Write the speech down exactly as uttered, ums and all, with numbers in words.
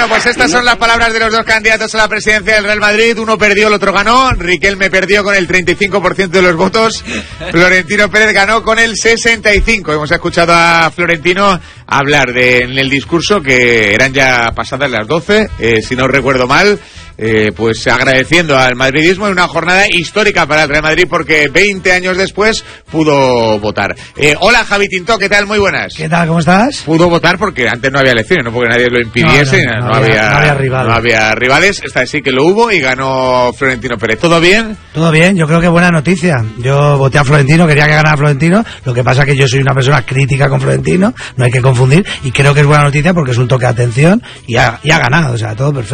Bueno, pues estas son las palabras de los dos candidatos a la presidencia del Real Madrid. Uno perdió, el otro ganó. Riquelme perdió con el treinta y cinco por ciento de los votos. Florentino Pérez ganó con el sesenta y cinco por ciento. Hemos escuchado a Florentino hablar de, en el discurso, que eran ya pasadas las doce, eh, si no recuerdo mal. Eh, pues agradeciendo al madridismo en una jornada histórica para el Real Madrid, porque veinte años después pudo votar. Eh, hola Javi Tintó, ¿qué tal? Muy buenas. ¿Qué tal? ¿Cómo estás? Pudo votar porque antes no había elecciones, no porque nadie lo impidiese, no, no, no, no, no, había, no, había, rivales. no había rivales. Esta vez sí que lo hubo y ganó Florentino Pérez. ¿Todo bien? Todo bien, yo creo que buena noticia. Yo voté a Florentino, quería que ganara Florentino, lo que pasa es que yo soy una persona crítica con Florentino, no hay que confundir, y creo que es buena noticia porque es un toque de atención y ha, y ha ganado, o sea, todo perfecto.